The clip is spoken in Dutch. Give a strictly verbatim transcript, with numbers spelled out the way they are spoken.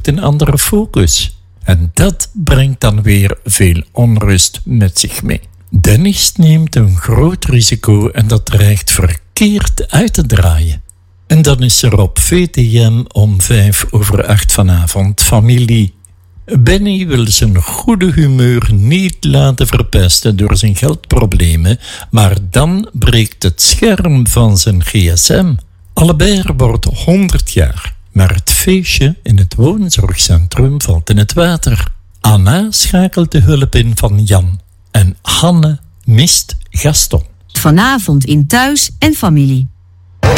een andere focus. En dat brengt dan weer veel onrust met zich mee. Dennis neemt een groot risico en dat dreigt verkeerd uit te draaien. En dan is er op V T M om vijf over acht vanavond familie. Benny wil zijn goede humeur niet laten verpesten door zijn geldproblemen, maar dan breekt het scherm van zijn gsm. Albert wordt honderd jaar, maar het feestje in het woonzorgcentrum valt in het water. Anna schakelt de hulp in van Jan en Hanne mist Gaston. Vanavond in Thuis en Familie.